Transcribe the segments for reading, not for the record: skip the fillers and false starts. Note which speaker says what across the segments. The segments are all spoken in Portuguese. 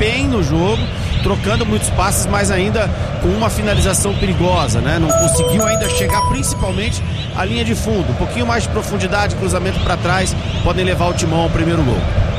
Speaker 1: bem no jogo, trocando muitos passes, mas ainda com uma finalização perigosa, né? Não conseguiu ainda chegar principalmente à linha de fundo. Um pouquinho mais de profundidade, cruzamento para trás, podem levar o Timão ao primeiro gol.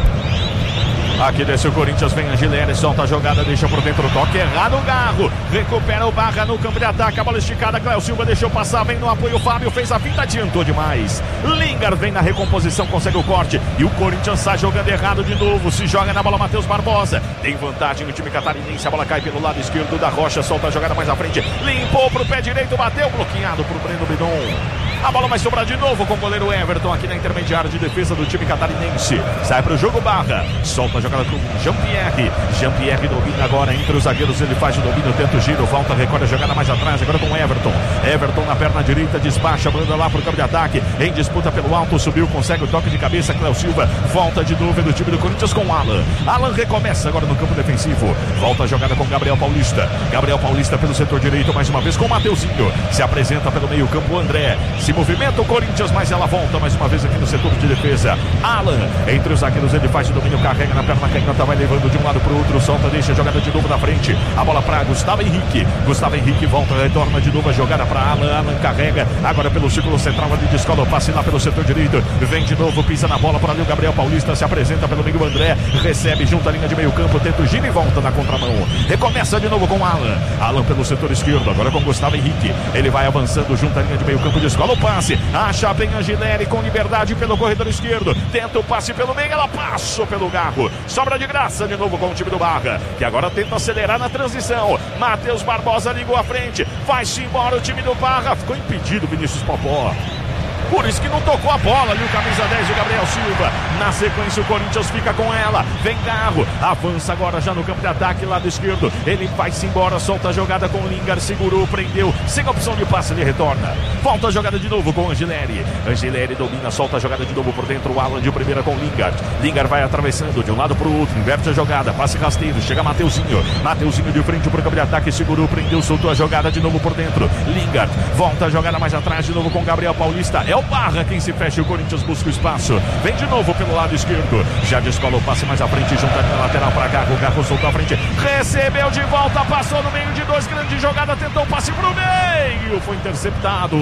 Speaker 2: Aqui desce o Corinthians, vem Angileri, solta a jogada, deixa por dentro o toque errado, o Garro, recupera o Barra no campo de ataque, a bola esticada, Cléo Silva deixou passar, vem no apoio, o Fábio fez a finta, adiantou demais. Lingard vem na recomposição, consegue o corte, e o Corinthians sai jogando errado de novo, se joga na bola Matheus Barbosa, tem vantagem o time catarinense, a bola cai pelo lado esquerdo da Rocha, solta a jogada mais à frente, limpou pro pé direito, bateu, bloqueado pro Breno Bidon. A bola vai sobrar de novo com o goleiro Everton aqui na intermediária de defesa do time catarinense. Sai pro jogo Barra. Solta a jogada com Jean-Pierre. Jean-Pierre domina agora entre os zagueiros. Ele faz o domínio, tenta o giro. Volta, recolhe a jogada mais atrás. Agora com Everton. Everton na perna direita. Despacha, manda lá pro campo de ataque. Em disputa pelo alto. Subiu, consegue o toque de cabeça. Cléo Silva volta de novo do time do Corinthians com Alan. Alan recomeça agora no campo defensivo. Volta a jogada com Gabriel Paulista. Gabriel Paulista pelo setor direito. Mais uma vez com o Mateuzinho. Se apresenta pelo meio campo André. Se movimenta o Corinthians, mas ela volta mais uma vez aqui no setor de defesa. Alan, entre os zagueiros, ele faz o domínio, carrega na perna canhota, vai levando de um lado para o outro, solta, deixa a jogada de novo na frente. A bola para Gustavo Henrique. Gustavo Henrique volta, retorna de novo a jogada para Alan. Alan carrega agora pelo círculo central, ali descola o passe lá pelo setor direito. Vem de novo, pisa na bola por ali o Gabriel Paulista, se apresenta pelo meio André, recebe junto à linha de meio campo, tenta o giro e volta na contramão. Recomeça de novo com Alan. Alan pelo setor esquerdo, agora com Gustavo Henrique. Ele vai avançando junto à linha de meio campo, descola o passe. Acha bem Angileri com liberdade pelo corredor esquerdo. Tenta o passe pelo meio, ela passa pelo Garro. Sobra de graça de novo com o time do Barra, que agora tenta acelerar na transição. Matheus Barbosa ligou à frente. Vai-se embora o time do Barra. Ficou impedido Vinícius Popó. Por isso que não tocou a bola ali o camisa 10, o Gabriel Silva. Na sequência o Corinthians fica com ela. Vem Garro, avança agora já no campo de ataque, lado esquerdo. Ele vai-se embora, solta a jogada com o Lingard, segurou, prendeu. Sem opção de passe, ele retorna. Volta a jogada de novo com o Angileri. Angileri domina, solta a jogada de novo por dentro. O Alan de primeira com o Lingard. Lingard vai atravessando de um lado para o outro, inverte a jogada, passe rasteiro. Chega Mateuzinho. Mateuzinho de frente para o campo de ataque, segurou, prendeu, soltou a jogada de novo por dentro. Lingard volta a jogada mais atrás de novo com Gabriel Paulista. É o Barra quem se fecha, o Corinthians busca o espaço. Vem de novo pelo lado esquerdo. Já descola o passe mais à frente, junta na lateral para Garro. Garro soltou a frente, recebeu de volta, passou no meio de dois, grande jogada, tentou o passe pro meio, foi interceptado.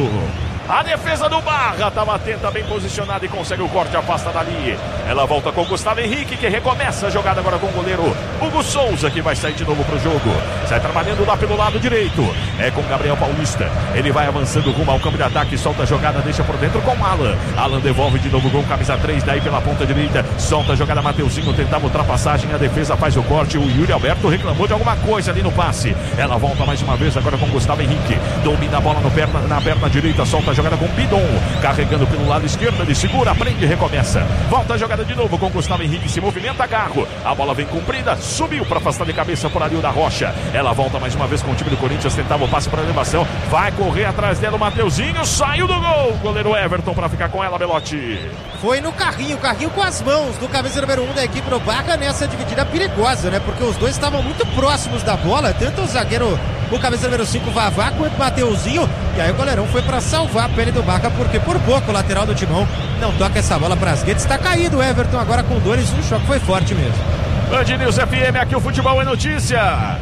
Speaker 2: A defesa do Barra estava atenta, bem posicionada e consegue o corte, afasta dali. Ela volta com o Gustavo Henrique, que recomeça a jogada agora com o goleiro Hugo Souza, que vai sair de novo para o jogo. Sai trabalhando lá pelo lado direito. É com Gabriel Paulista. Ele vai avançando rumo ao campo de ataque, solta a jogada, deixa por dentro com Alan. Alan devolve de novo com o camisa 3, daí pela ponta direita. Solta a jogada, Mateuzinho tentava ultrapassagem, a defesa faz o corte. O Yuri Alberto reclamou de alguma coisa ali no passe. Ela volta mais uma vez agora com o Gustavo Henrique. Domina a bola na perna direita, solta a jogada com Bidon, carregando pelo lado esquerdo, ele segura, prende e recomeça. Volta a jogada de novo com Gustavo Henrique, se movimenta Garro. A bola vem comprida, subiu para afastar de cabeça por ali o da Rocha. Ela volta mais uma vez com o time do Corinthians, tentava o passe para elevação, vai correr atrás dela o Mateuzinho, saiu do gol. Goleiro Everton para ficar com ela, Belotti.
Speaker 3: Foi no carrinho com as mãos do camisa número 1 da equipe do Barra nessa dividida perigosa, né? Porque os dois estavam muito próximos da bola, tanto o zagueiro, o camisa número 5, Vavá, quanto o Mateuzinho. E aí o goleirão foi para salvar a pele do Barra, porque por pouco o lateral do Timão não toca essa bola para as redes. Está caído o Everton agora com dores, o choque foi forte mesmo.
Speaker 2: Band News FM, aqui o futebol é notícia.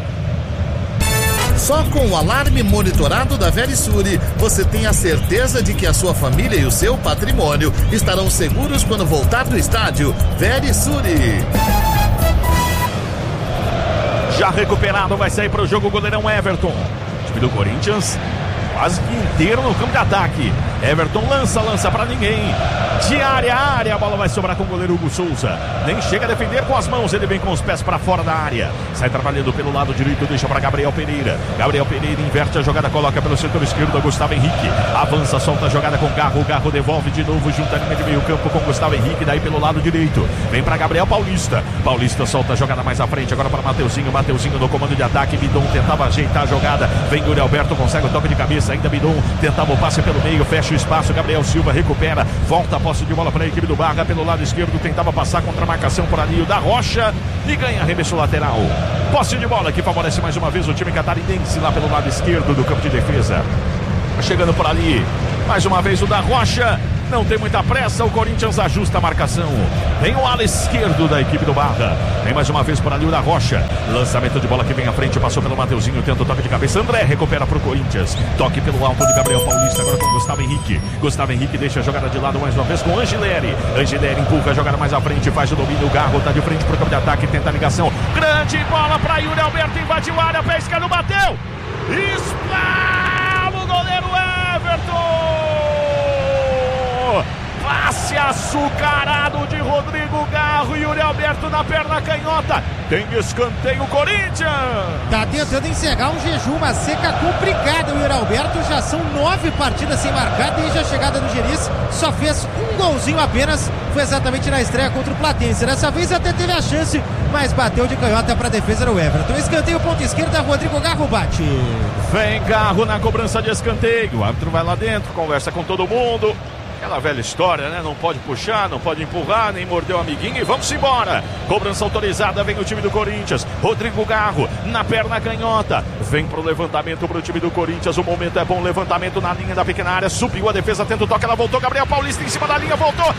Speaker 4: Só com o alarme monitorado da Verisure, você tem a certeza de que a sua família e o seu patrimônio estarão seguros quando voltar do estádio. Verisure.
Speaker 2: Já recuperado, vai sair para o jogo o goleirão Everton. O time do Corinthians quase que inteiro no campo de ataque. Everton lança para ninguém. De área a área, a bola vai sobrar com o goleiro Hugo Souza. Nem chega a defender com as mãos, ele vem com os pés para fora da área. Sai trabalhando pelo lado direito, deixa para Gabriel Pereira. Gabriel Pereira inverte a jogada, coloca pelo setor esquerdo a Gustavo Henrique. Avança, solta a jogada com Garro. Garro devolve de novo junto à linha de meio campo com Gustavo Henrique, daí pelo lado direito. Vem para Gabriel Paulista. Paulista solta a jogada mais à frente, agora para Mateuzinho. Mateuzinho no comando de ataque. Bidon tentava ajeitar a jogada. Vem Yuri Alberto, consegue o toque de cabeça. Ainda Bidon tentava o passe pelo meio, fecha o espaço. Gabriel Silva recupera, volta a posse de bola para a equipe do Barra pelo lado esquerdo. Tentava passar contra a marcação por ali o da Rocha e ganha arremesso lateral. Posse de bola que favorece mais uma vez o time catarinense lá pelo lado esquerdo do campo de defesa. Chegando por ali mais uma vez o da Rocha. Não tem muita pressa, o Corinthians ajusta a marcação. Tem o ala esquerdo da equipe do Barra. Tem mais uma vez por ali o da Rocha. Lançamento de bola que vem à frente, passou pelo Mateuzinho, tenta o toque de cabeça. André recupera pro Corinthians. Toque pelo alto de Gabriel Paulista, agora com Gustavo Henrique. Gustavo Henrique deixa a jogada de lado mais uma vez com Angileri. Angileri empurra a jogada mais à frente, faz o domínio. O Garro tá de frente pro campo de ataque, tenta a ligação. Grande bola pra Yuri Alberto, invadiu a área, pé esquerdo, bateu. Explana o goleiro Everton. Passe açucarado de Rodrigo Garro e Yuri Alberto na perna canhota. Tem escanteio Corinthians.
Speaker 3: Tá tentando encerrar um jejum, uma seca complicada. O Yuri Alberto já são 9 partidas sem marcar desde a chegada do Geriz. Só fez um golzinho apenas. Foi exatamente na estreia contra o Platense. Dessa vez até teve a chance, mas bateu de canhota para a defesa do Everton. Escanteio ponta esquerda, Rodrigo Garro bate.
Speaker 2: Vem Garro na cobrança de escanteio. O árbitro vai lá dentro, conversa com todo mundo. Aquela velha história, né? Não pode puxar, não pode empurrar, nem morder o amiguinho e vamos embora. Cobrança autorizada, vem o time do Corinthians. Rodrigo Garro na perna canhota. Vem pro levantamento pro time do Corinthians. O momento é bom, levantamento na linha da pequena área. Subiu a defesa, tenta o toque, ela voltou. Gabriel Paulista em cima da linha, voltou.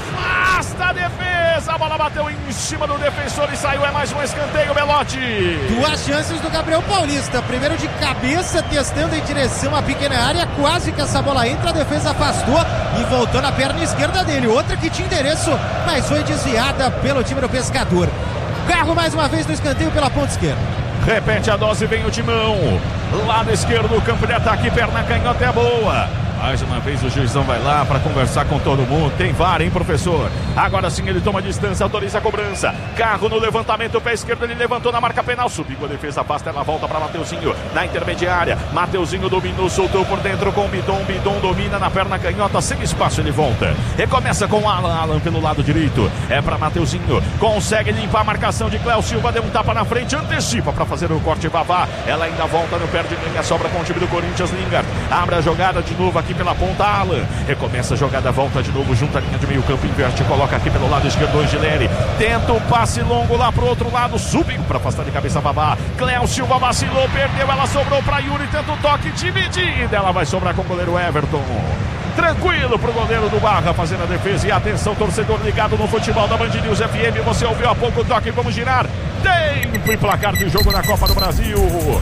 Speaker 2: Afasta a defesa. A bola bateu em cima do defensor e saiu. É mais um escanteio, Belotti.
Speaker 3: 2 chances do Gabriel Paulista. Primeiro de cabeça, testando em direção à pequena área. Quase que essa bola entra, a defesa afastou e voltou na perna esquerda dele. Outra que tinha endereço, mas foi desviada pelo time do Pescador. Garro mais uma vez no escanteio pela ponta esquerda.
Speaker 2: Repete a dose, vem o Timão. Lado esquerdo do campo de ataque, perna canhota é boa. Mais uma vez o juizão vai lá para conversar com todo mundo. Tem VAR, hein, professor? Agora sim ele toma distância, autoriza a cobrança. Carro no levantamento, pé esquerdo, ele levantou na marca penal. Subiu a defesa, afasta, ela volta para Mateuzinho na intermediária. Mateuzinho dominou, soltou por dentro com o Bidon. Bidon domina na perna canhota, sem espaço ele volta. Recomeça com Alan. Alan pelo lado direito. É para Mateuzinho. Consegue limpar a marcação de Cléo Silva. Deu um tapa na frente, antecipa para fazer o corte Vavá. Ela ainda volta, não perde linha, sobra com o time do Corinthians. Lingard abre a jogada de novo aqui pela ponta, Alan. Recomeça a jogada, volta de novo, junta a linha de meio campo, inverte, coloca aqui pelo lado esquerdo, Angileri. Tenta o passe longo lá pro outro lado, subiu para afastar de cabeça Vavá. Cléo Silva vacilou, perdeu, ela sobrou para Yuri, tenta o toque, dividida. Ela vai sobrar com o goleiro Everton. Tranquilo pro goleiro do Barra fazendo a defesa. E atenção, torcedor ligado no futebol da Band News FM. Você ouviu há pouco o toque, vamos girar. Tempo e placar de jogo na Copa do Brasil.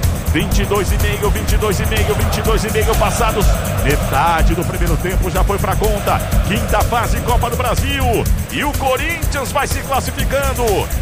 Speaker 2: 22,5, 22,5, 22,5 passados. Metade do primeiro tempo já foi pra conta. Quinta fase Copa do Brasil. E o Corinthians vai se classificando.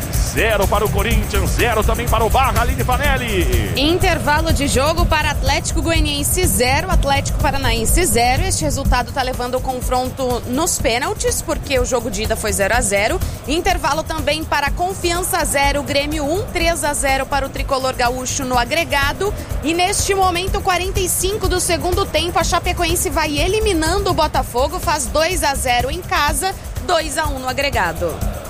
Speaker 2: 0 para o Corinthians, 0 também para o Barra, Aline Fanelli.
Speaker 5: Intervalo de jogo para Atlético Goianiense 0, Atlético Paranaense 0. Este resultado está levando o confronto nos pênaltis, porque o jogo de ida foi 0-0. Intervalo também para Confiança 0, Grêmio 1, 3-0 para o Tricolor Gaúcho no agregado. E neste momento, 45 do segundo tempo, a Chapecoense vai eliminando o Botafogo, faz 2-0 em casa, 2-1 no agregado.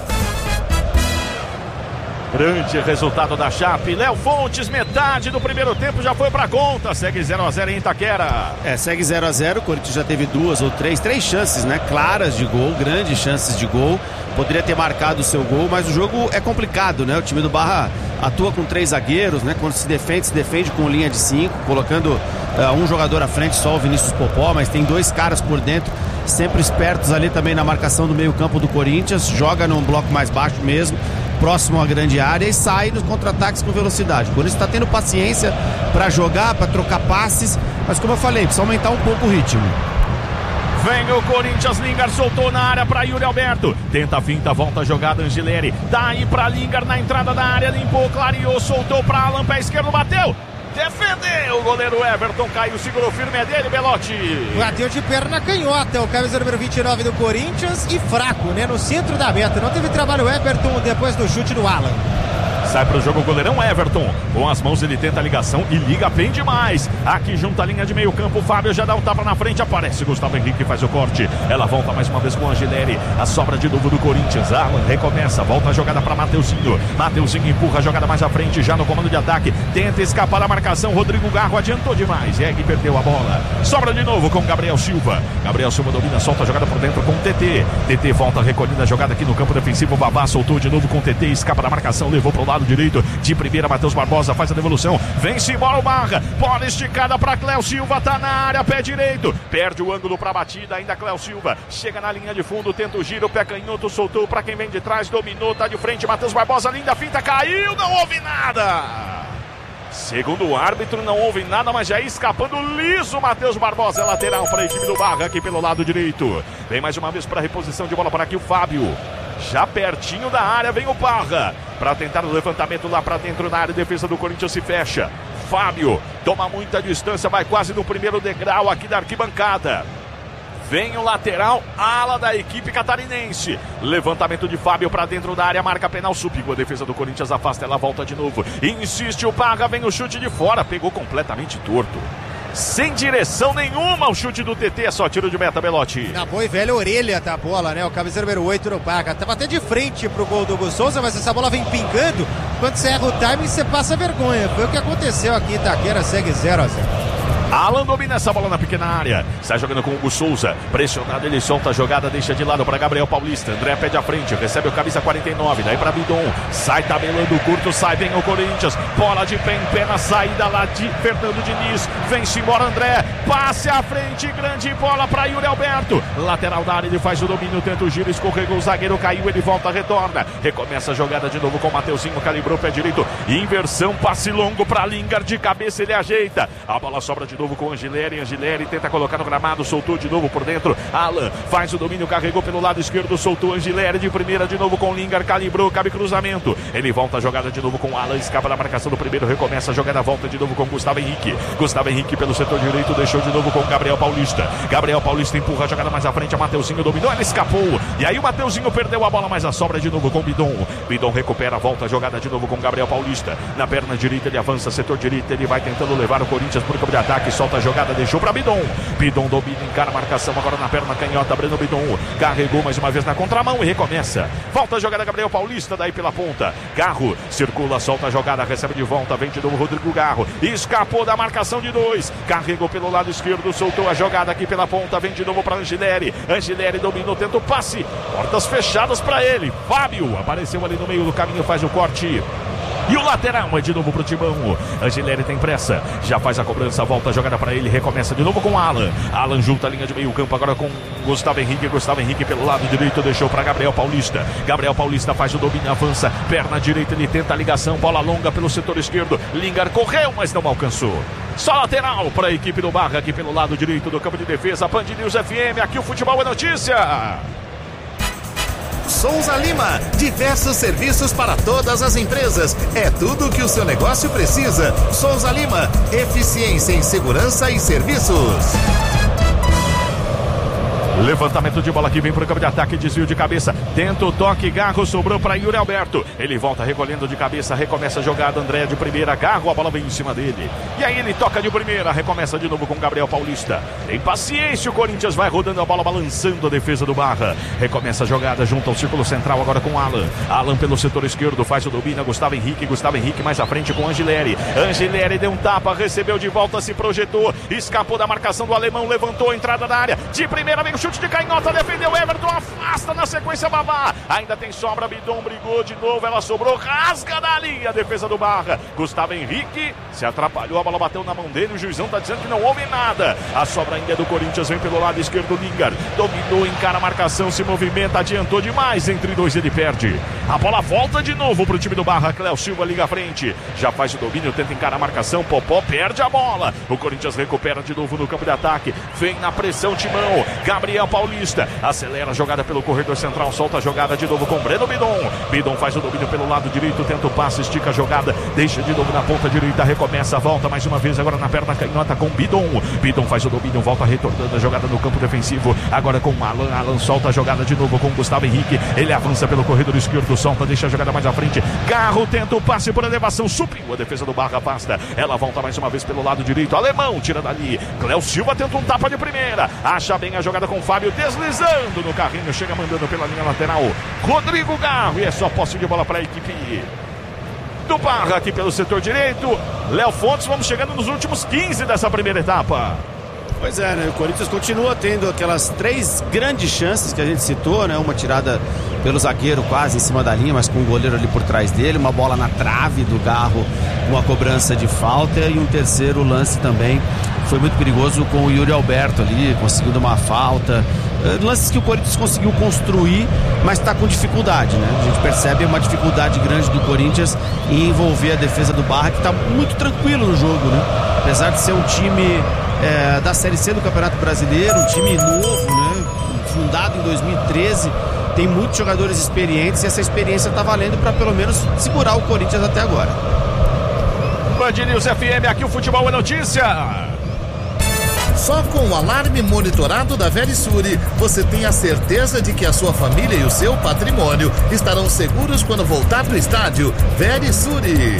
Speaker 2: Grande resultado da Chape. Léo Fontes, metade do primeiro tempo já foi pra conta. Segue 0-0 em Itaquera.
Speaker 1: Segue 0-0. O Corinthians já teve 2 ou 3 chances, né? Claras de gol, grandes chances de gol. Poderia ter marcado o seu gol, mas o jogo é complicado, né? O time do Barra atua com 3 zagueiros, né? Quando se defende com linha de 5, colocando um jogador à frente, só o Vinícius Popó, mas tem 2 caras por dentro, sempre espertos ali também na marcação do meio campo do Corinthians. Joga num bloco mais baixo mesmo, próximo à grande área, e sai nos contra-ataques com velocidade. O Corinthians está tendo paciência para jogar, para trocar passes, mas como eu falei, precisa aumentar um pouco o ritmo.
Speaker 2: Vem o Corinthians, Lingard soltou na área para Yuri Alberto. Tenta a finta, volta a jogada, Angileri. Daí para Lingard na entrada da área, limpou, clareou, soltou para Alan, pé esquerdo, bateu. Defendeu, o goleiro Everton caiu, segurou firme, é dele, Belotti.
Speaker 3: Bateu de perna canhota, o camisa número 29 do Corinthians, e fraco, né, no centro da meta. Não teve trabalho Everton depois do chute do Alan.
Speaker 2: Sai pro jogo o goleirão Everton. Com as mãos ele tenta a ligação e liga bem demais. Aqui junto à linha de meio campo, o Fábio já dá um tapa na frente. Aparece Gustavo Henrique, faz o corte. Ela volta mais uma vez com o Angileri. A sobra de novo do Corinthians. Alan recomeça, volta a jogada para Mateuzinho. Mateuzinho empurra a jogada mais à frente, já no comando de ataque. Tenta escapar da marcação. Rodrigo Garro adiantou demais. Egg perdeu a bola. Sobra de novo com Gabriel Silva. Gabriel Silva domina, solta a jogada por dentro com o TT. TT volta recolhendo a jogada aqui no campo defensivo. Vavá soltou de novo com o TT, escapa da marcação, levou pro lado. lado direito. De primeira, Matheus Barbosa faz a devolução. Vem-se embora o Barra. Bola esticada para Cléo Silva. Tá na área, pé direito. Perde o ângulo para a batida. Ainda Cléo Silva. Chega na linha de fundo, tenta o giro. Pé canhoto, soltou para quem vem de trás. Dominou, tá de frente. Matheus Barbosa, linda finta, caiu. Não houve nada. Segundo o árbitro, não houve nada, mas já escapando liso. Matheus Barbosa é lateral para a equipe do Barra aqui pelo lado direito. Vem mais uma vez para a reposição de bola para aqui o Fábio. Já pertinho da área vem o Barra para tentar o levantamento lá para dentro na área. Defesa do Corinthians se fecha. Fábio toma muita distância, vai quase no primeiro degrau aqui da arquibancada. Vem o lateral, ala da equipe catarinense. Levantamento de Fábio para dentro da área, marca penal, subiu. A defesa do Corinthians afasta, ela volta de novo. Insiste o Barra, vem o chute de fora, pegou completamente torto. Sem direção nenhuma o chute do TT, é só tiro de meta, Belotti.
Speaker 3: Na boa e velha orelha da bola, né? O camisa número 8 no Barra. Tava até de frente pro gol do Hugo Souza, mas essa bola vem pingando. Quando você erra o timing, você passa vergonha. Foi o que aconteceu aqui em Itaquera, segue 0-0.
Speaker 2: Alan domina essa bola na pequena área. Está jogando com o Hugo Souza. Pressionado, ele solta a jogada, deixa de lado para Gabriel Paulista. André pede à frente, recebe o camisa 49. Daí para Bidon. Sai tabelando curto, sai bem o Corinthians. Bola de pé em pé na saída lá de Fernando Diniz. Vem-se embora André. Passe à frente, grande bola para Yuri Alberto. Lateral da área, ele faz o domínio, tenta o giro, escorregou o zagueiro, caiu, ele volta, retorna. Recomeça a jogada de novo com o Mateuzinho, calibrou pé direito. Inversão, passe longo para Lingard, de cabeça ele ajeita. A bola sobra de novo com o Angileri. Angileri tenta colocar no gramado, soltou de novo por dentro. Alan faz o domínio, carregou pelo lado esquerdo, soltou Angileri de primeira de novo com o Lingard, calibrou, cabe cruzamento. Ele volta a jogada de novo com o Alan, escapa da marcação do primeiro, recomeça a jogada, volta de novo com Gustavo Henrique. Gustavo Henrique pelo setor direito, deixou de novo com o Gabriel Paulista. Gabriel Paulista empurra a jogada mais à frente, a Mateuzinho dominou, ele escapou. E aí o Mateuzinho perdeu a bola, mas a sobra de novo com o Bidon. Bidon recupera, volta a jogada de novo com o Gabriel Paulista. Na perna direita ele avança, setor direito, ele vai tentando levar o Corinthians por campo de ataque, solta a jogada, deixou para Bidon. Bidon domina, encara a marcação agora na perna canhota. Breno Bidon carregou mais uma vez na contramão e recomeça. Volta a jogada, Gabriel Paulista, daí pela ponta. Garro circula, solta a jogada, recebe de volta, vem de novo Rodrigo Garro. Escapou da marcação de dois. Carregou pelo lado esquerdo, soltou a jogada aqui pela ponta, vem de novo para Angileri. Angileri dominou, tenta o passe. Portas fechadas para ele. Fábio apareceu ali no meio do caminho, faz o corte. E o lateral é de novo pro Timão. Angileri tem pressa, já faz a cobrança, volta a jogada para ele, recomeça de novo com Alan. Alan junta a linha de meio campo agora com Gustavo Henrique. Gustavo Henrique pelo lado direito, deixou para Gabriel Paulista. Gabriel Paulista faz o domínio, avança, perna direita, ele tenta a ligação, bola longa pelo setor esquerdo. Lingard correu, mas não alcançou. Só lateral para a equipe do Barra aqui pelo lado direito do campo de defesa. Band News FM, aqui o futebol é notícia.
Speaker 4: Souza Lima, diversos serviços para todas as empresas. É tudo o que o seu negócio precisa. Souza Lima, eficiência em segurança e serviços.
Speaker 2: Levantamento de bola que vem para o campo de ataque, desvio de cabeça, tenta o toque, Garro sobrou para Yuri Alberto, ele volta recolhendo de cabeça, recomeça a jogada, André de primeira, Garro, a bola vem em cima dele, e aí ele toca de primeira, recomeça de novo com Gabriel Paulista, tem paciência, o Corinthians vai rodando a bola, balançando a defesa do Barra, recomeça a jogada junto ao círculo central agora com Alan, Alan pelo setor esquerdo, faz o domínio, Gustavo Henrique mais à frente com Angileri, Angileri deu um tapa, recebeu de volta, se projetou, escapou da marcação do alemão, levantou a entrada da área, de primeira vem o chute de canhota, defendeu Everton, afasta na sequência Babá, ainda tem sobra, Bidon brigou de novo, ela sobrou, rasga da linha, a defesa do Barra, Gustavo Henrique se atrapalhou, a bola bateu na mão dele, o juizão tá dizendo que não houve nada, a sobra ainda é do Corinthians, vem pelo lado esquerdo, Lingard, dominou, encara a marcação, se movimenta, adiantou demais, entre dois ele perde, a bola volta de novo pro time do Barra, Cléo Silva liga à frente, já faz o domínio, tenta encarar a marcação, Popó perde a bola, o Corinthians recupera de novo no campo de ataque, vem na pressão, Timão, Gabriel Paulista, acelera a jogada pelo corredor central, solta a jogada de novo com Breno Bidon, Bidon faz o domínio pelo lado direito, tenta o passe, estica a jogada, deixa de novo na ponta direita, recomeça, volta mais uma vez agora na perna canhota com Bidon, Bidon faz o domínio, volta retornando a jogada no campo defensivo, agora com Alan, Alan solta a jogada de novo com Gustavo Henrique, ele avança pelo corredor esquerdo, solta, deixa a jogada mais à frente, Garro tenta o passe por elevação, subiu a defesa do Barra, afasta, ela volta mais uma vez pelo lado direito, alemão tira dali, Cléo Silva tenta um tapa de primeira, acha bem a jogada com Fábio, deslizando no carrinho, chega mandando pela linha lateral, Rodrigo Garro, e é só posse de bola para a equipe do Barra aqui pelo setor direito, Léo Fontes, vamos chegando nos últimos 15 dessa primeira etapa.
Speaker 1: Pois é, né? O Corinthians continua tendo aquelas 3 grandes chances que a gente citou, né? Uma tirada pelo zagueiro quase em cima da linha, mas com o goleiro ali por trás dele, uma bola na trave do Garro, uma cobrança de falta, e um terceiro lance também foi muito perigoso com o Yuri Alberto ali, conseguindo uma falta. Lances que o Corinthians conseguiu construir, mas está com dificuldade, né? A gente percebe uma dificuldade grande do Corinthians em envolver a defesa do Barra, que está muito tranquilo no jogo, né? Apesar de ser um time da Série C do Campeonato Brasileiro, um time novo, né? Fundado em 2013, tem muitos jogadores experientes e essa experiência está valendo para pelo menos segurar o Corinthians até agora.
Speaker 2: Band News FM, aqui o futebol é notícia.
Speaker 4: Só com o alarme monitorado da Verisure, você tem a certeza de que a sua família e o seu patrimônio estarão seguros quando voltar do estádio. Verisure.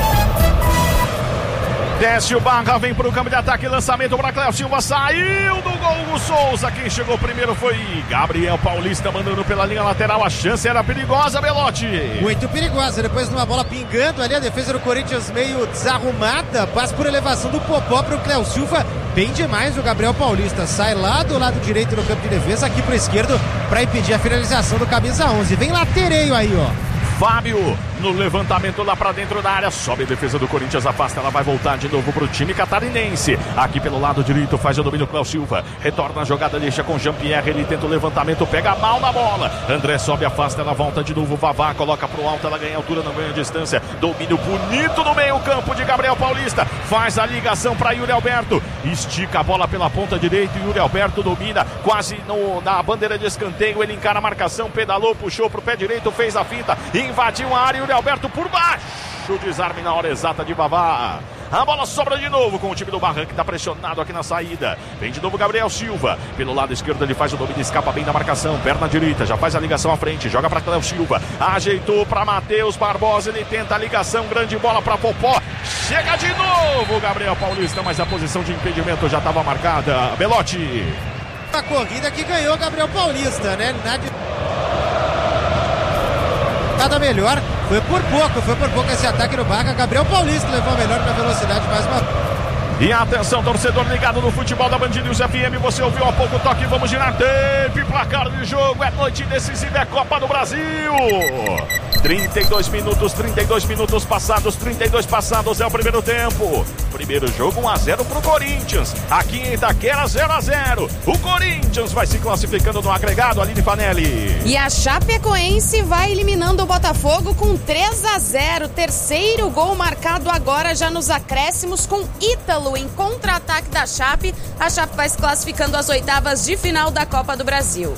Speaker 2: Desce o Barra, vem pro campo de ataque, lançamento para Cléo Silva, saiu do gol o Souza. Quem chegou primeiro foi Gabriel Paulista, mandando pela linha lateral. A chance era perigosa, Belotti.
Speaker 3: Muito perigosa, depois de uma bola pingando ali, a defesa do Corinthians meio desarrumada, passa por elevação do Popó pro Cléo Silva. Bem demais o Gabriel Paulista, sai lá do lado direito do campo de defesa, aqui pro esquerdo, para impedir a finalização do camisa 11. Vem latereio aí, ó.
Speaker 2: Fábio no levantamento lá pra dentro da área, sobe a defesa do Corinthians, afasta, ela vai voltar de novo pro time catarinense. Aqui pelo lado direito faz o domínio Cléo Silva, retorna a jogada, deixa com Jean-Pierre, ele tenta o levantamento, pega mal na bola. André sobe, afasta, ela volta de novo, Vavá coloca pro alto, ela ganha altura, não ganha distância. Domínio bonito no meio campo de Gabriel Paulista, faz a ligação pra Yuri Alberto, estica a bola pela ponta direita, Yuri Alberto domina, quase na bandeira de escanteio, ele encara a marcação, pedalou, puxou pro pé direito, fez a finta, invadiu a área, Yuri Alberto por baixo, desarme na hora exata de Vavá. A bola sobra de novo com o time do Barranco, que está pressionado aqui na saída. Vem de novo Gabriel Silva. Pelo lado esquerdo ele faz o domínio, escapa bem da marcação. Perna direita, já faz a ligação à frente. Joga para Cléo Silva. Ajeitou para Matheus Barbosa. Ele tenta a ligação, grande bola para Popó. Chega de novo Gabriel Paulista, mas a posição de impedimento já estava marcada. Belotti.
Speaker 3: A corrida que ganhou Gabriel Paulista, né? Nada melhor, foi por pouco esse ataque no Barra. Gabriel Paulista levou a melhor na velocidade mais uma.
Speaker 2: E atenção, torcedor ligado no futebol da Band News FM, você ouviu há pouco toque, vamos girar tempo, placar de jogo, é noite decisiva, é Copa do Brasil. 32 minutos passados, 32 passados é o primeiro tempo. Primeiro jogo 1-0 pro Corinthians, aqui em Itaquera 0-0. O Corinthians vai se classificando no agregado, Aline Fanelli.
Speaker 5: E a Chapecoense vai eliminando o Botafogo com 3-0. Terceiro gol marcado agora já nos acréscimos com Ítalo em contra-ataque da Chape. A Chape vai se classificando às oitavas de final da Copa do Brasil.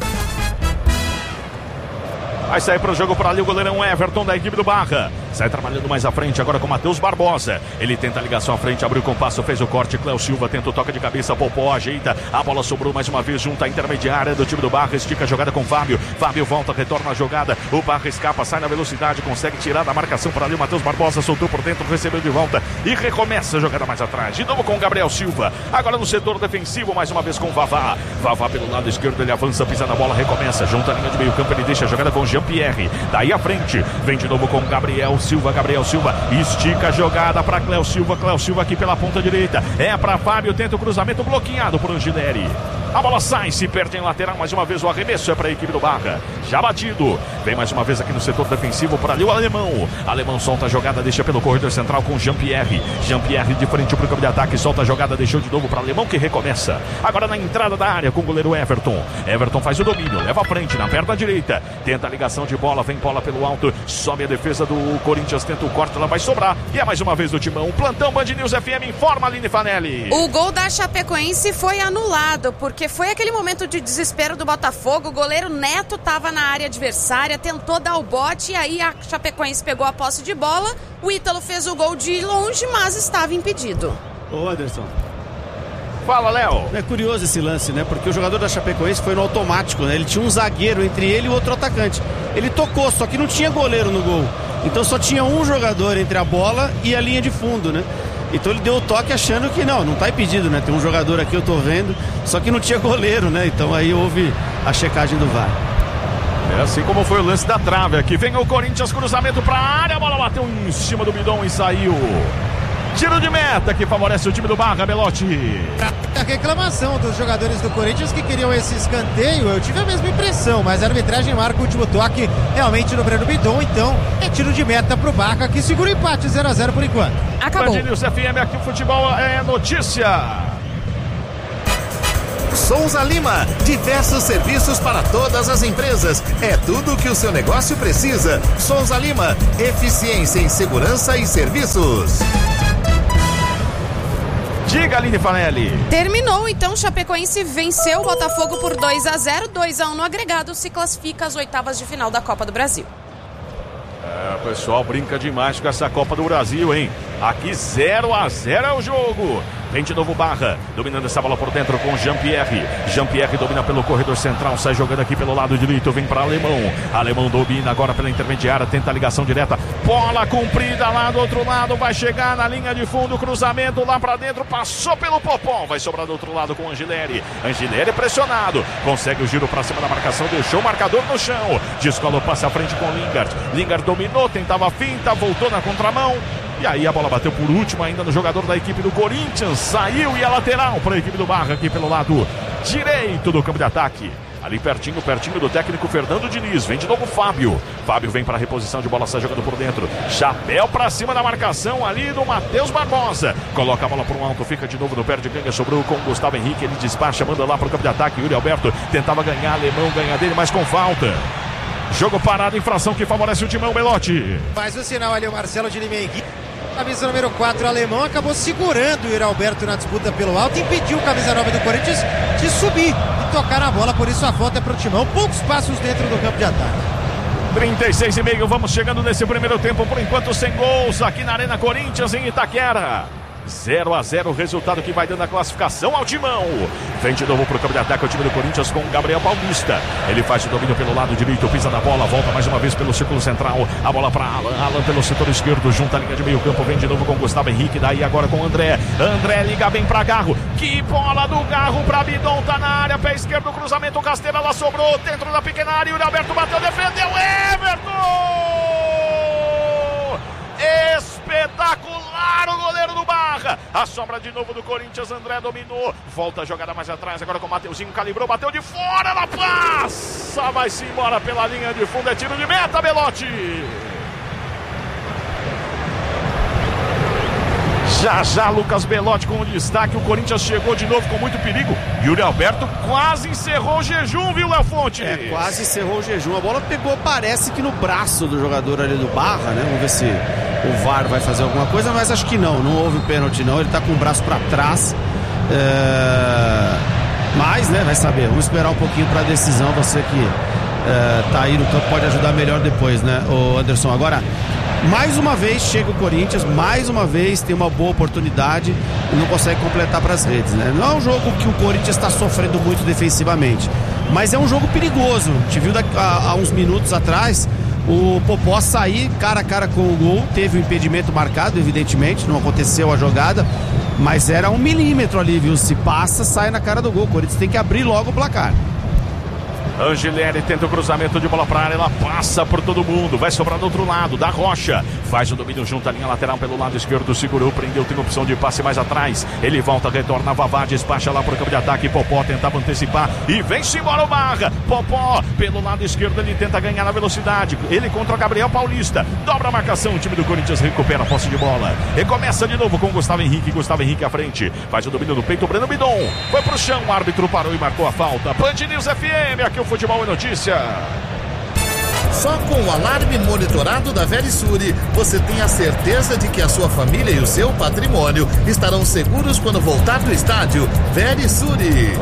Speaker 2: Vai sair para o jogo por ali o goleirão Everton da equipe do Barra. Sai trabalhando mais à frente agora com Matheus Barbosa. Ele tenta a ligação à frente, abriu o compasso, fez o corte. Cléo Silva tenta o toque de cabeça, Popó ajeita. A bola sobrou mais uma vez junto à intermediária do time do Barra. Estica a jogada com Fábio. Fábio volta, retorna a jogada. O Barra escapa, sai na velocidade, consegue tirar da marcação por ali. O Matheus Barbosa soltou por dentro, recebeu de volta e recomeça a jogada mais atrás. De novo com o Gabriel Silva. Agora no setor defensivo, mais uma vez com o Vavá. Vavá pelo lado esquerdo, ele avança, pisa na bola, recomeça. Junta a linha de meio campo, ele deixa a jogada com Jean-Pierre. Daí à frente, vem de novo com Gabriel Silva. Gabriel Silva estica a jogada para Cléo Silva. Cléo Silva aqui pela ponta direita. É para Fábio, tenta o cruzamento bloqueado por Angileri. A bola sai, se perde em lateral. Mais uma vez o arremesso é para a equipe do Barra. Já batido. Vem mais uma vez aqui no setor defensivo por ali o Alemão. Alemão solta a jogada, deixa pelo corredor central com Jean-Pierre. Jean-Pierre de frente para o campo de ataque. Solta a jogada, deixou de novo para Alemão que recomeça. Agora na entrada da área com o goleiro Everton. Everton faz o domínio, leva à frente na perna direita. Tenta a ligação de bola, vem bola pelo alto. Sobe a defesa do Corinthians, tenta o corte, ela vai sobrar. E é mais uma vez do Timão. Plantão Band News FM informa Aline Fanelli.
Speaker 5: O gol da Chapecoense foi anulado, porque foi aquele momento de desespero do Botafogo. O goleiro Neto estava na área adversária, tentou dar o bote e aí a Chapecoense pegou a posse de bola. O Ítalo fez o gol de longe, mas estava impedido.
Speaker 1: Ô Anderson,
Speaker 2: fala, Léo.
Speaker 1: É curioso esse lance, né? Porque o jogador da Chapecoense foi no automático, né? Ele tinha um zagueiro entre ele e o outro atacante. Ele tocou, só que não tinha goleiro no gol. Então só tinha um jogador entre a bola e a linha de fundo, né? Então ele deu o toque achando que não tá impedido, né? Tem um jogador aqui, eu tô vendo, só que não tinha goleiro, né? Então aí houve a checagem do VAR.
Speaker 2: É assim como foi o lance da trave aqui. Vem o Corinthians, cruzamento pra área, a bola bateu em cima do bidão e saiu. Tiro de meta que favorece o time do Barra, Belotti.
Speaker 3: A reclamação dos jogadores do Corinthians que queriam esse escanteio, eu tive a mesma impressão, mas a arbitragem marca o último toque realmente no Breno Bidon, então é tiro de meta pro Barra, que segura o empate 0-0 por enquanto.
Speaker 5: Acabou.
Speaker 2: Band News FM, aqui o futebol é notícia.
Speaker 4: Souza Lima, diversos serviços para todas as empresas. É tudo o que o seu negócio precisa. Souza Lima, eficiência em segurança e serviços.
Speaker 2: Diga, Aline Fanelli.
Speaker 5: Terminou, então, Chapecoense venceu o Botafogo por 2-0, 2-1 no agregado, se classifica às oitavas de final da Copa do Brasil.
Speaker 2: O pessoal brinca demais com essa Copa do Brasil, hein? Aqui 0-0 é o jogo. Vem de novo Barra, dominando essa bola por dentro com Jean-Pierre. Jean-Pierre domina pelo corredor central, sai jogando aqui pelo lado direito, vem para Alemão. Alemão domina agora pela intermediária, tenta a ligação direta. Bola comprida lá do outro lado, vai chegar na linha de fundo, cruzamento lá para dentro, passou pelo Popó, vai sobrar do outro lado com Angileri. Angileri pressionado, consegue o giro para cima da marcação, deixou o marcador no chão. Descolou, passa à frente com Lingard. Lingard dominou, tentava a finta, voltou na contramão. E aí a bola bateu por último ainda no jogador da equipe do Corinthians. Saiu e a lateral para a equipe do Barra aqui pelo lado direito do campo de ataque. Ali pertinho do técnico Fernando Diniz. Vem de novo Fábio. Fábio vem para a reposição de bola, sai jogando por dentro. Chapéu para cima da marcação ali do Matheus Barbosa. Coloca a bola para um alto, fica de novo no pé de ganha. Sobrou com o Gustavo Henrique. Ele despacha, manda lá para o campo de ataque. Yuri Alberto tentava ganhar, Alemão ganha dele, mas com falta. Jogo parado, infração que favorece o Timão, Belotti.
Speaker 3: Faz o sinal ali o Marcelo de Limengue. Camisa número 4, alemão, acabou segurando o Yuri Alberto na disputa pelo alto, impediu o camisa 9 do Corinthians de subir e tocar a bola, por isso a falta é pro Timão, poucos passos dentro do campo de ataque.
Speaker 2: 36,5, vamos chegando nesse primeiro tempo, por enquanto sem gols, aqui na Arena Corinthians, em Itaquera. 0-0, resultado que vai dando a classificação ao Timão. Vem de novo pro campo de ataque o time do Corinthians com o Gabriel Paulista. Ele faz o domínio pelo lado direito, pisa na bola, volta mais uma vez pelo círculo central. A bola para Alan pelo setor esquerdo, junta a linha de meio campo, vem de novo com o Gustavo Henrique, daí agora com o André. André liga bem para Garro. Que bola do Garro para Bidon, tá na área, pé esquerdo, cruzamento, Casteira, ela sobrou dentro da pequena área. Yuri Alberto bateu, defendeu, Everton! Espetacular o goleiro do Barra. A sobra de novo do Corinthians, André dominou. Volta a jogada mais atrás, agora com o Mateuzinho, calibrou, bateu de fora, ela passa, vai-se embora pela linha de fundo, é tiro de meta, Belotti. Já Lucas Belotti com o destaque, o Corinthians chegou de novo com muito perigo. Yuri Alberto quase encerrou o jejum, viu, Léo Fonte?
Speaker 1: Quase encerrou o jejum, a bola pegou, parece que no braço do jogador ali do Barra, né? Vamos ver se o VAR vai fazer alguma coisa, mas acho que não houve pênalti não, ele tá com o braço para trás. Mas, né, vai saber, vamos esperar um pouquinho para a decisão, você que tá aí no campo pode ajudar melhor depois, né, o Anderson. Agora, mais uma vez chega o Corinthians, mais uma vez tem uma boa oportunidade e não consegue completar para as redes, né? Não é um jogo que o Corinthians está sofrendo muito defensivamente, mas é um jogo perigoso. A gente viu há uns minutos atrás o Popó sair cara a cara com o gol, teve um impedimento marcado, evidentemente, não aconteceu a jogada, mas era 1 milímetro ali, viu? Se passa, sai na cara do gol. O Corinthians tem que abrir logo o placar.
Speaker 2: Angileri tenta o cruzamento de bola para a área, ela passa por todo mundo, vai sobrar do outro lado, da Rocha, faz o domínio junto à linha lateral pelo lado esquerdo, segurou, prendeu, tem opção de passe mais atrás, ele volta, retorna, Vavá, despacha lá pro campo de ataque, Popó tentava antecipar e vem-se embora o Barra. Popó pelo lado esquerdo, ele tenta ganhar na velocidade, ele contra Gabriel Paulista, dobra a marcação, o time do Corinthians recupera a posse de bola, recomeça de novo com Gustavo Henrique à frente, faz o domínio do peito, o Breno Bidon foi pro chão, o árbitro parou e marcou a falta. Band News FM, aqui o futebol é notícia.
Speaker 4: Só com o alarme monitorado da Verisure, você tem a certeza de que a sua família e o seu patrimônio estarão seguros quando voltar do estádio. Verisure.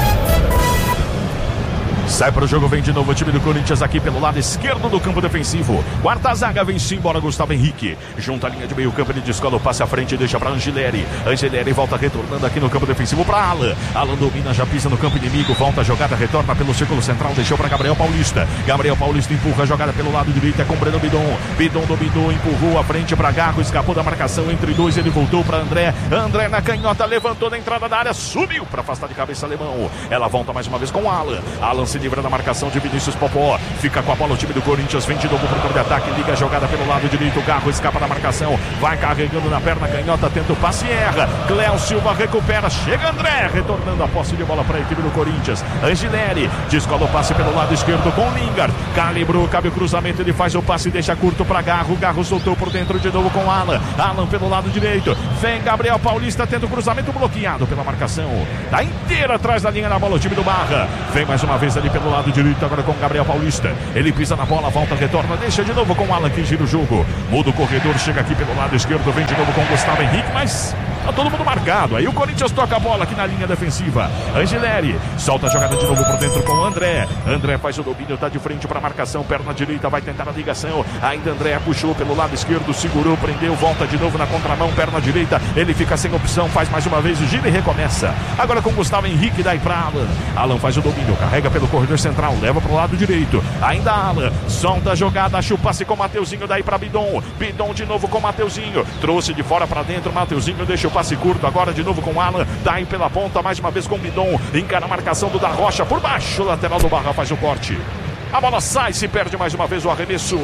Speaker 2: Sai para o jogo, vem de novo o time do Corinthians aqui pelo lado esquerdo do campo defensivo. Quarta zaga, vem-se embora Gustavo Henrique. Junta a linha de meio campo, ele descola o passe à frente e deixa para Angileri. Angileri volta retornando aqui no campo defensivo para Alan. Alan domina, já pisa no campo inimigo, volta a jogada, retorna pelo círculo central, deixou para Gabriel Paulista. Gabriel Paulista empurra a jogada pelo lado direito, é com Breno Bidon. Bidon dominou, empurrou à frente para Garro, escapou da marcação entre dois, ele voltou para André. André na canhota, levantou na entrada da área, subiu para afastar de cabeça Alemão. Ela volta mais uma vez com Alan. Alan se livra da marcação de Vinícius Popó. Fica com a bola o time do Corinthians, vem de novo pro campo de ataque, liga a jogada pelo lado direito, o Garro escapa da marcação, vai carregando na perna canhota, tenta o passe e erra. Cléo Silva recupera, chega André, retornando a posse de bola para a equipe do Corinthians. Angileri descola o passe pelo lado esquerdo com Lingard, calibrou, cabe o cruzamento, ele faz o passe, deixa curto para Garro, Garro soltou por dentro de novo com Alan, Alan pelo lado direito, vem Gabriel Paulista, tenta o cruzamento bloqueado pela marcação, tá inteira atrás da linha da bola o time do Barra, vem mais uma vez ali pelo lado direito, agora com Gabriel Paulista, ele pisa na bola, volta, retorna, deixa de novo com Alan que gira o jogo, muda o corredor, chega aqui pelo lado esquerdo, vem de novo com Gustavo Henrique, mas tá todo mundo marcado, aí o Corinthians toca a bola aqui na linha defensiva, Angileri solta a jogada de novo por dentro com o André, André faz o domínio, tá de frente para a marcação, perna direita, vai tentar a ligação, ainda André puxou pelo lado esquerdo, segurou, prendeu, volta de novo na contramão, perna direita, ele fica sem opção, faz mais uma vez o giro e recomeça, agora com Gustavo Henrique, daí para Alan, Alan faz o domínio, carrega pelo corredor central, leva pro lado direito, ainda Alan, solta a jogada, acha o passe com o Mateuzinho, daí para Bidon, Bidon de novo com o Mateuzinho, trouxe de fora para dentro, Mateuzinho deixa o passe curto, agora de novo com Alan, daí pela ponta, mais uma vez com Bidon, encara a marcação do Da Rocha por baixo, lateral do Barra faz o corte, a bola sai, se perde mais uma vez o arremesso,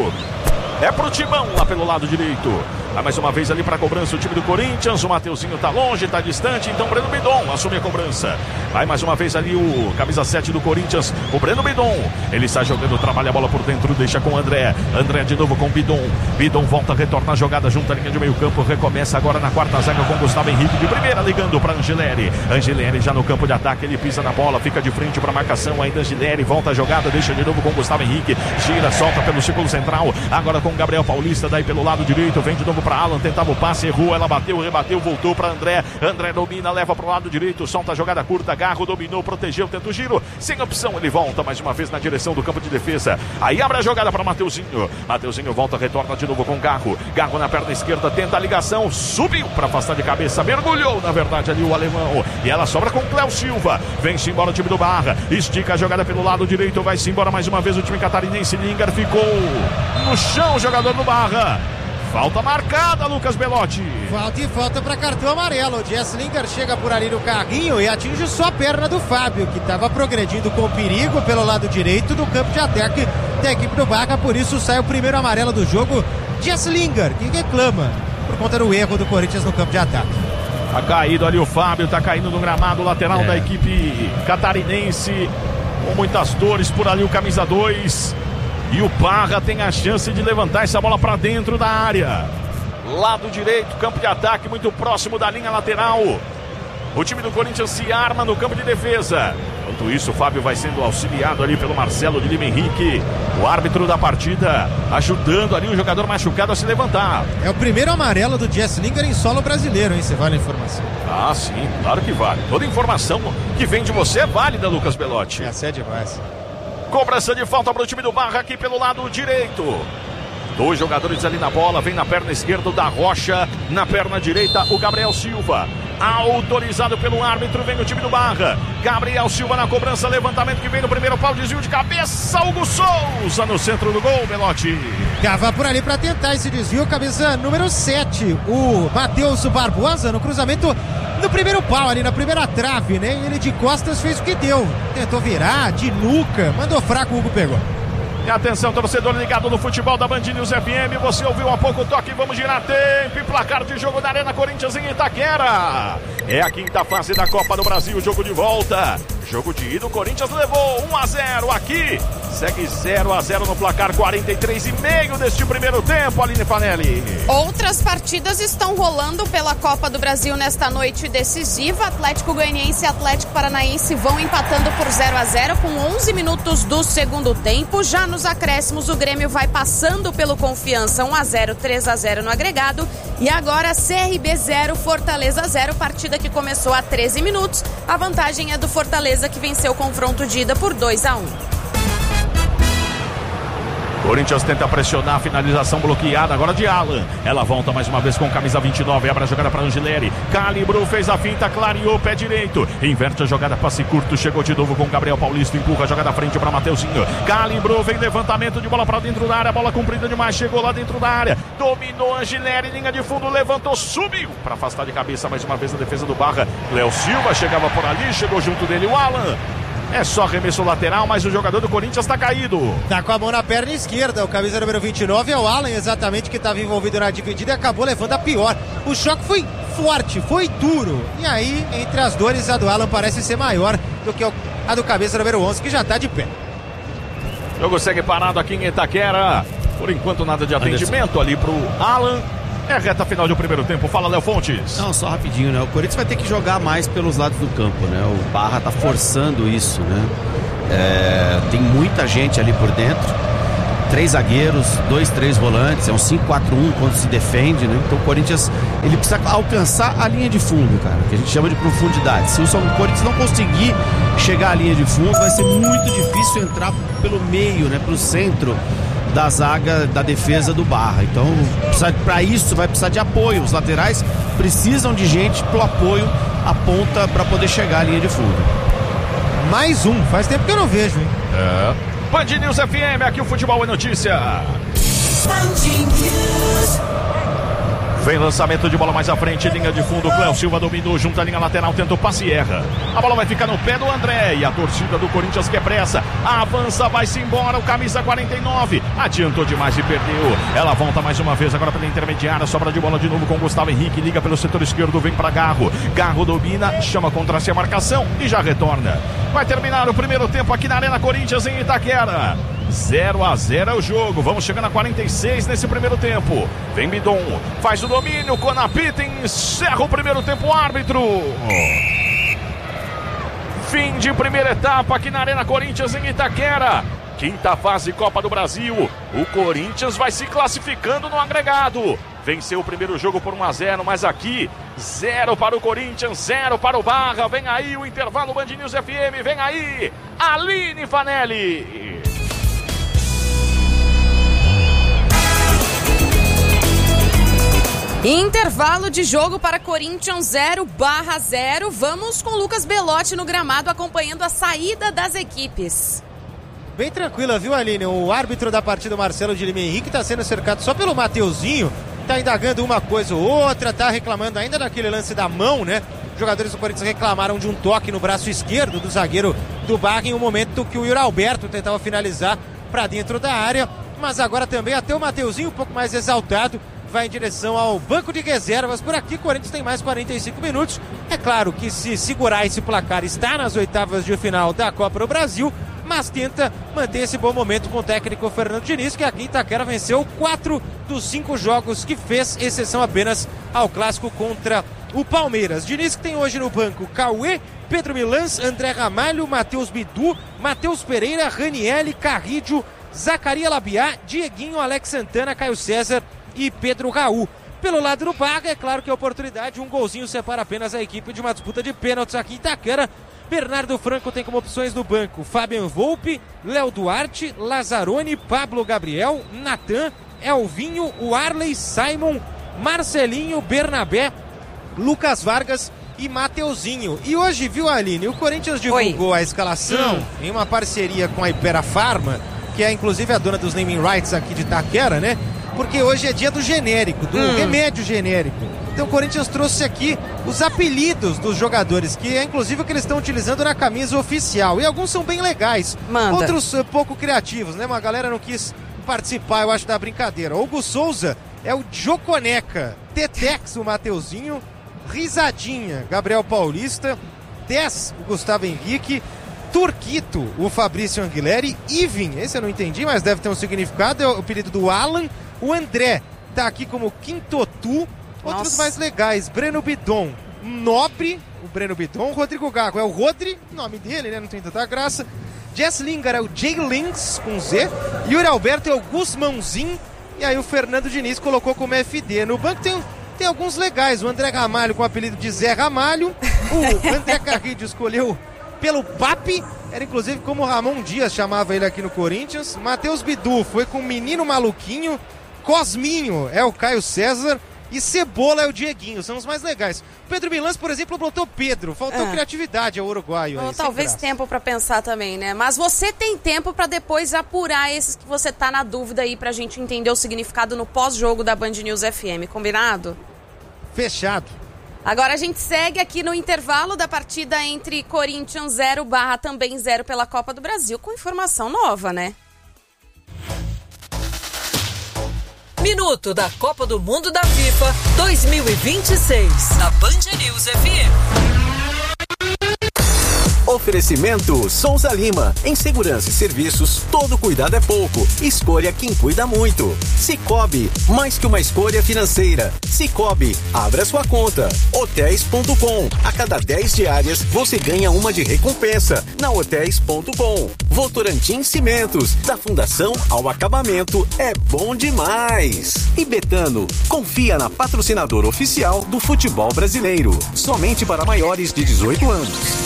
Speaker 2: é pro Timão lá pelo lado direito. Vai mais uma vez ali para a cobrança o time do Corinthians. O Mateuzinho tá longe, tá distante. Então Breno Bidon assume a cobrança. Vai mais uma vez ali o camisa 7 do Corinthians, o Breno Bidon. Ele está jogando, trabalha a bola por dentro, deixa com o André. André de novo com Bidon. Bidon volta, retorna a jogada junto à linha de meio campo. Recomeça agora na quarta zaga com Gustavo Henrique de primeira, ligando para Angileri. Angileri já no campo de ataque, ele pisa na bola, fica de frente para a marcação. Ainda Angileri volta a jogada, deixa de novo com Gustavo Henrique. Gira, solta pelo círculo central. Agora com Gabriel Paulista, daí pelo lado direito, vem de novo para Alan, tentava o passe, errou, ela bateu, rebateu, voltou para André. André domina, leva para o lado direito, solta a jogada curta, Garro dominou, protegeu, tenta o giro, sem opção, ele volta mais uma vez na direção do campo de defesa. Aí abre a jogada para Mateuzinho. Mateuzinho volta, retorna de novo com Garro. Garro na perna esquerda, tenta a ligação, subiu para afastar de cabeça, mergulhou, na verdade, ali o alemão. E ela sobra com Cléo Silva. Vem-se embora o time do Barra, estica a jogada pelo lado direito, vai-se embora mais uma vez o time catarinense. Lingard ficou no chão, o jogador do Barra. Falta marcada, Lucas Belotti.
Speaker 3: Falta e falta para cartão amarelo. O Jess Lingard chega por ali no carrinho e atinge só a perna do Fábio, que estava progredindo com perigo pelo lado direito do campo de ataque da equipe do Barra. Por isso sai o primeiro amarelo do jogo. Jess Lingard, que reclama por conta do erro do Corinthians no campo de ataque.
Speaker 2: Tá caído ali o Fábio, tá caindo no gramado lateral da equipe catarinense. Com muitas dores por ali o camisa 2. E o Barra tem a chance de levantar essa bola para dentro da área. Lado direito, campo de ataque, muito próximo da linha lateral. O time do Corinthians se arma no campo de defesa. Enquanto isso, o Fábio vai sendo auxiliado ali pelo Marcelo de Lima Henrique, o árbitro da partida, ajudando ali o jogador machucado a se levantar.
Speaker 3: É o primeiro amarelo do Jess Lingard em solo brasileiro, hein? Você vale a informação?
Speaker 2: Ah, sim, claro que vale. Toda informação que vem de você é válida, Lucas Belotti.
Speaker 3: Essa é demais.
Speaker 2: Cobrança de falta para o time do Barra aqui pelo lado direito. Dois jogadores ali na bola, vem na perna esquerda o Da Rocha, na perna direita o Gabriel Silva. Autorizado pelo árbitro, vem o time do Barra. Gabriel Silva na cobrança, levantamento que vem no primeiro pau, desvio de cabeça, Hugo Souza no centro do gol, Belotti.
Speaker 3: Cava por ali para tentar esse desvio, camisa número 7, o Matheus Barbosa no cruzamento no primeiro pau, ali na primeira trave, né? E ele de costas fez o que deu, tentou virar, de nuca, mandou fraco, o Hugo pegou.
Speaker 2: E atenção, torcedor ligado no futebol da Band News FM, você ouviu há pouco o toque, vamos girar tempo e placar de jogo da Arena Corinthians em Itaquera. É a quinta fase da Copa do Brasil, jogo de volta. Jogo de ida, o Corinthians levou 1-0 aqui. Segue 0-0 no placar, 43,5 deste primeiro tempo, Aline Fanelli.
Speaker 5: Outras partidas estão rolando pela Copa do Brasil nesta noite decisiva. Atlético Goianiense e Atlético Paranaense vão empatando por 0-0 com 11 minutos do segundo tempo. Já nos acréscimos, o Grêmio vai passando pelo Confiança 1-0, 3-0 no agregado. E agora CRB 0, Fortaleza 0, partida que começou há 13 minutos. A vantagem é do Fortaleza, que venceu o confronto de ida por 2-1.
Speaker 2: Corinthians tenta pressionar, a finalização bloqueada agora de Alan. Ela volta mais uma vez com camisa 29, abre a jogada para Angileri. Calibrou, fez a finta, clareou, pé direito. Inverte a jogada, passe curto, chegou de novo com Gabriel Paulista, empurra a jogada à frente para Mateuzinho. Calibrou, vem levantamento de bola para dentro da área, bola comprida demais, chegou lá dentro da área. Dominou Angileri, linha de fundo, levantou, subiu para afastar de cabeça mais uma vez a defesa do Barra. Cléo Silva chegava por ali, chegou junto dele o Alan. É só arremesso lateral, mas o jogador do Corinthians tá caído.
Speaker 3: Tá com a mão na perna esquerda. O camisa número 29 é o Alan, exatamente, que estava envolvido na dividida e acabou levando a pior. O choque foi forte, foi duro. E aí, entre as dores, a do Alan parece ser maior do que a do camisa número 11, que já tá de pé.
Speaker 2: O jogo segue parado aqui em Itaquera. Por enquanto, nada de atendimento ali pro Alan. É a reta final do primeiro tempo. Fala, Léo Fontes.
Speaker 1: Não, só rapidinho, né? O Corinthians vai ter que jogar mais pelos lados do campo, né? O Barra tá forçando isso, né? Tem muita gente ali por dentro. 3 zagueiros, 3 volantes. É um 5-4-1 quando se defende, né? Então o Corinthians, ele precisa alcançar a linha de fundo, cara, que a gente chama de profundidade. Se o Corinthians não conseguir chegar à linha de fundo, vai ser muito difícil entrar pelo meio, né? Pelo centro da zaga, da defesa do Barra. Então, para isso, vai precisar de apoio. Os laterais precisam de gente pro apoio à ponta para poder chegar à linha de fundo.
Speaker 3: Mais um, faz tempo que eu não vejo, hein?
Speaker 2: Band News FM, aqui o Futebol é Notícia. Vem lançamento de bola mais à frente, linha de fundo, Cléo Silva dominou, junto à linha lateral, tenta o passe e erra. A bola vai ficar no pé do André e a torcida do Corinthians quer pressa. Avança, vai-se embora, o camisa 49. Adiantou demais e perdeu. Ela volta mais uma vez, agora pela intermediária, sobra de bola de novo com Gustavo Henrique, liga pelo setor esquerdo, vem para Garro. Garro domina, chama contra si a marcação e já retorna. Vai terminar o primeiro tempo aqui na Arena Corinthians em Itaquera. 0-0 é o jogo, vamos chegando a 46 nesse primeiro tempo. Vem Bidon, faz o domínio, Conapita encerra o primeiro tempo, árbitro. Fim de primeira etapa aqui na Arena Corinthians em Itaquera. Quinta fase Copa do Brasil, o Corinthians vai se classificando no agregado. Venceu o primeiro jogo por 1-0, mas aqui 0 para o Corinthians, 0 para o Barra. Vem aí o intervalo Band News FM, vem aí Aline Fanelli.
Speaker 5: Intervalo de jogo para Corinthians 0/0. Vamos com Lucas Belotti no gramado acompanhando a saída das equipes.
Speaker 3: Bem tranquila, viu, Aline? O árbitro da partida, Marcelo de Lima Henrique, está sendo cercado só pelo Mateuzinho. Está indagando uma coisa ou outra, está reclamando ainda daquele lance da mão, né? Os jogadores do Corinthians reclamaram de um toque no braço esquerdo do zagueiro do Barra em um momento que o Yuri Alberto tentava finalizar para dentro da área. Mas agora também até o Mateuzinho, um pouco mais exaltado, vai em direção ao banco de reservas. Por aqui, o Corinthians tem mais 45 minutos. É claro que se segurar esse placar, está nas oitavas de final da Copa do Brasil, mas tenta manter esse bom momento com o técnico Fernando Diniz, que aqui em Itaquera venceu 4 dos 5 jogos que fez, exceção apenas ao clássico contra o Palmeiras. Diniz que tem hoje no banco Cauê, Pedro Milans, André Ramalho, Matheus Bidu, Matheus Pereira, Ranielli, Carrídio, Zacaria Labiá, Dieguinho, Alex Santana, Caio César e Pedro Raul. Pelo lado do Barra, é claro que a oportunidade, um golzinho separa apenas a equipe de uma disputa de pênaltis aqui em Itaquera. Bernardo Franco tem como opções no banco Fabian Volpe, Léo Duarte, Lazzaroni, Pablo Gabriel, Natan, Elvinho, Warley, Simon, Marcelinho, Bernabé, Lucas Vargas e Mateuzinho. E hoje, viu, Aline, o Corinthians divulgou a escalação em uma parceria com a Ipera Pharma, que é inclusive a dona dos naming rights aqui de Itaquera, né? Porque hoje é dia do genérico, do remédio genérico. Então o Corinthians trouxe aqui os apelidos dos jogadores, que é inclusive o que eles estão utilizando na camisa oficial. E alguns são bem legais, outros pouco criativos, né? Uma galera não quis participar, eu acho, da brincadeira. Hugo Souza é o Joconeca, Tetex, o Mateuzinho, Risadinha, Gabriel Paulista, 10, o Gustavo Henrique, Turquito, o Fabrício Anguilleri, Ivin, esse eu não entendi, mas deve ter um significado, é o apelido do Alan. O André tá aqui como Quintotu. Outros mais legais, Breno Bidon, Nobre, o Breno Bidon, Rodrigo Gago é o Rodri, nome dele, né? Não tem tanta graça. Jess Lingard é o Jay Lins, com Z. Yuri Alberto é o Gusmãozinho. E aí o Fernando Diniz colocou como FD. No banco tem alguns legais, o André Ramalho com o apelido de Zé Ramalho. O André Carrillo escolheu pelo Papi, era inclusive como o Ramon Dias chamava ele aqui no Corinthians. Matheus Bidu foi com o Menino Maluquinho. Cosminho é o Caio César e Cebola é o Dieguinho, são os mais legais. Pedro Milans, por exemplo, botou Pedro, faltou criatividade ao uruguaio.
Speaker 5: Ou talvez tempo pra pensar também, né? Mas você tem tempo pra depois apurar esses que você tá na dúvida aí, pra gente entender o significado no pós-jogo da Band News FM, combinado?
Speaker 3: Fechado.
Speaker 5: Agora a gente segue aqui no intervalo da partida entre Corinthians 0 / também 0 pela Copa do Brasil, com informação nova, né?
Speaker 6: Minuto da Copa do Mundo da FIFA 2026, na Band News FM.
Speaker 7: Oferecimento Souza Lima. Em segurança e serviços, todo cuidado é pouco. Escolha quem cuida muito. Sicoob, mais que uma escolha financeira. Sicoob, abra sua conta. Hotéis.com. A cada 10 diárias, você ganha uma de recompensa. Na Hotéis.com. Votorantim Cimentos. Da fundação ao acabamento, é bom demais. E Betano, confia na patrocinadora oficial do futebol brasileiro. Somente para maiores de 18 anos.